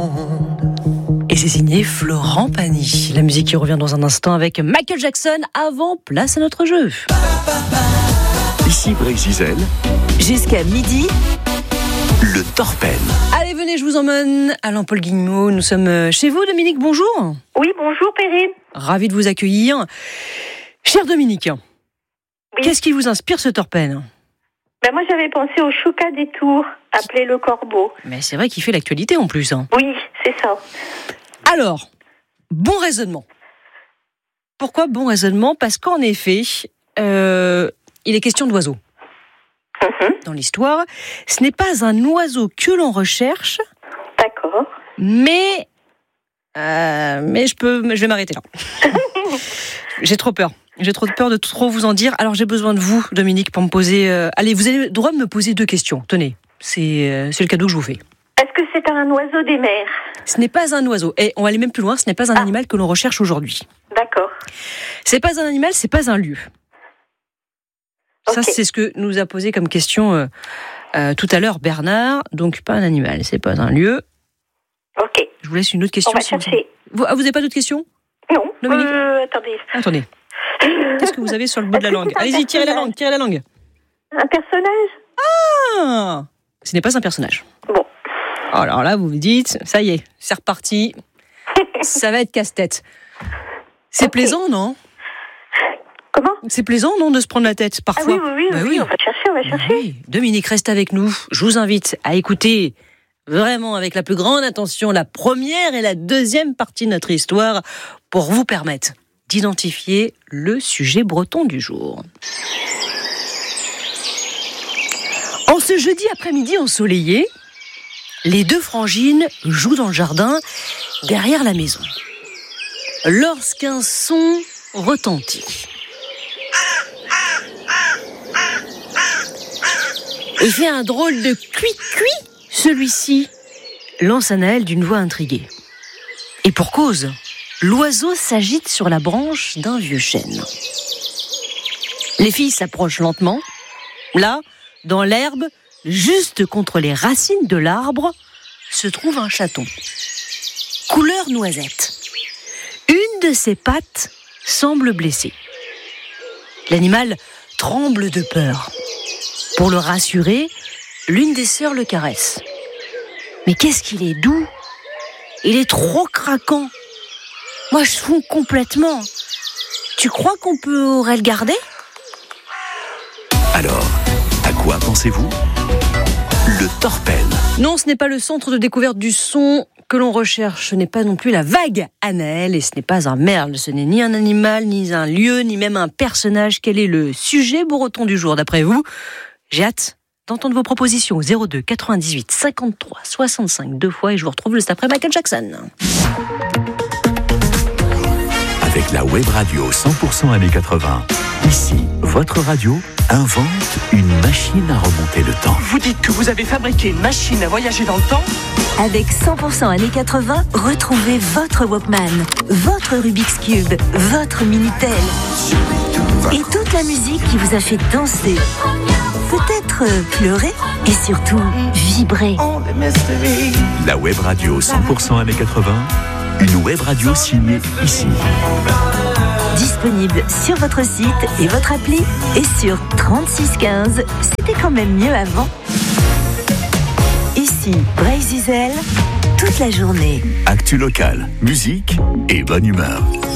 monde. Et c'est signé Florent Pagny. La musique qui revient dans un instant avec Michael Jackson. Avant, place à notre jeu. Ici Brésil. Jusqu'à midi. Le Torpen. Allez, venez, je vous emmène à Paul Guillemot. Nous sommes chez vous, Dominique, bonjour. Oui, bonjour Perrine. Ravi de vous accueillir. Cher Dominique, Oui. Qu'est-ce qui vous inspire ce Torpen ? Moi j'avais pensé au Chouka des Tours, appelé le Corbeau. Mais c'est vrai qu'il fait l'actualité en plus. Oui, c'est ça. Alors, bon raisonnement. Pourquoi bon raisonnement ? Parce qu'en effet, il est question d'oiseaux. Dans l'histoire, ce n'est pas un oiseau que l'on recherche. D'accord. Mais je vais m'arrêter là. J'ai trop peur. J'ai trop peur de trop vous en dire. Alors j'ai besoin de vous, Dominique, pour me poser. Allez, vous avez le droit de me poser 2 questions. Tenez, c'est le cadeau que je vous fais. Est-ce que c'est un oiseau des mers ? Ce n'est pas un oiseau. Et on va aller même plus loin. Ce n'est pas un animal que l'on recherche aujourd'hui. D'accord. C'est pas un animal, c'est pas un lieu. Ça, Okay. c'est ce que nous a posé comme question tout à l'heure Bernard. Donc, pas un animal, c'est pas un lieu. Ok. Je vous laisse une autre question. On va chercher. Vous n'avez pas d'autres questions ? Non. Dominique Attendez. Qu'est-ce que vous avez sur le bout de la langue ? Allez-y, tirez la langue. Un personnage ? Ah ! Ce n'est pas un personnage. Bon. Alors là, vous vous dites, ça y est, c'est reparti. Ça va être casse-tête. C'est plaisant, non ? Comment ? C'est plaisant, non, de se prendre la tête, parfois ? Oui, on va chercher. Oui. Dominique, reste avec nous. Je vous invite à écouter vraiment avec la plus grande attention la première et la deuxième partie de notre histoire pour vous permettre d'identifier le sujet breton du jour. En ce jeudi après-midi ensoleillé, les 2 frangines jouent dans le jardin derrière la maison. Lorsqu'un son retentit. Et fait un drôle de cuit-cuit. Celui-ci lance Anaël d'une voix intriguée. Et pour cause, l'oiseau s'agite sur la branche d'un vieux chêne. Les filles s'approchent lentement. Là, dans l'herbe, juste contre les racines de l'arbre, se trouve un chaton. Couleur noisette. Une de ses pattes semble blessée. L'animal tremble de peur. Pour le rassurer, l'une des sœurs le caresse. Mais qu'est-ce qu'il est doux ! Il est trop craquant. Moi, je fonds complètement. Tu crois qu'on pourrait le garder ? Alors, à quoi pensez-vous ? Le Torpen. Non, ce n'est pas le centre de découverte du son que l'on recherche. Ce n'est pas non plus la vague Anaël et ce n'est pas un merle. Ce n'est ni un animal, ni un lieu, ni même un personnage. Quel est le sujet breton du jour d'après vous ? J'ai hâte d'entendre vos propositions. 02 98 53 65 2 fois et je vous retrouve juste après Michael Jackson. Avec la web radio 100% années 80. Ici, votre radio invente une machine à remonter le temps. Vous dites que vous avez fabriqué une machine à voyager dans le temps ? Avec 100% années 80, retrouvez votre Walkman, votre Rubik's Cube, votre Minitel. Et toute la musique qui vous a fait danser. Peut-être pleurer et surtout vibrer. La web radio 100% années 80. Une web radio signée ici. Disponible sur votre site et votre appli et sur 3615. C'était quand même mieux avant. Ici, Brésil, toute la journée. Actu locale, musique et bonne humeur.